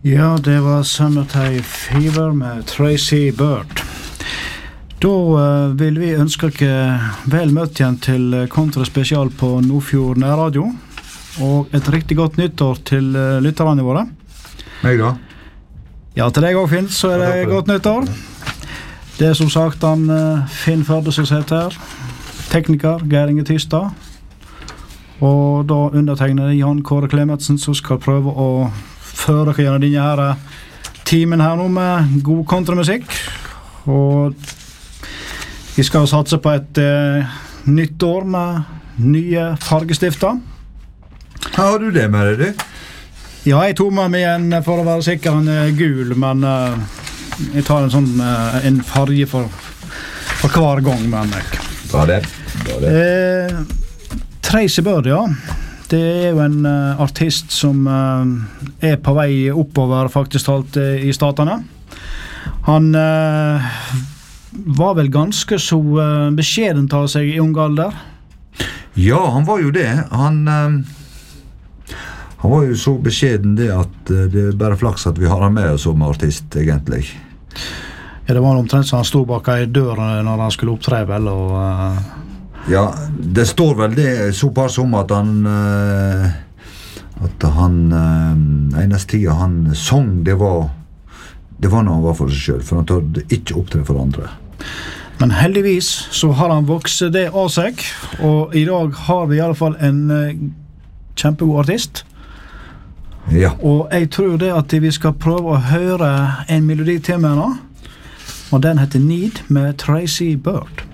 Ja, det var Summertime Fever med Tracy Bird. Da vil vi ønske dere vel møtt igjen til kontraspesial på Nordfjord Nærradio, og et riktig godt nyttår til lytterne våre. Meg da? Ja, til deg også, Finn, så det godt nyttår. Det som sagt han Finn Førde som heter her, tekniker Geir Inge Tystad, og da undertegner Jan Kåre Klemetsen som skal prøve å føre dere gjennom denne her timen her nå med god kontramusikk, og vi skal satse på et nytt år med nye fargestifter. Har du det med deg, du? Ja, jeg tog med meg en, for å være sikker, en gul, men jeg tar en sånn en farge for hver gang med meg. Bra det. Tracy Bird, ja. Det jo en artist som på vei oppover faktisk talt i statene. Han var vel ganske så beskjeden av seg i ung alder. Ja, han var jo det. Han var jo så beskjeden det at det bare flaks at vi har han med som artist, egentlig. Ja, det var omtrent så han stod bak i døren når han skulle opptre vel, og... Ja, det står vel det såpass om at han eneste tida han sang, det var når han var for seg selv, for han tørde ikke opptre for andre. Men heldigvis så har han vokset det av seg, og i dag har vi i alle fall en kjempegod artist. Ja. Og jeg tror det at vi skal prøve å høre en melodi til med henne, og den heter Need med Tracy Bird.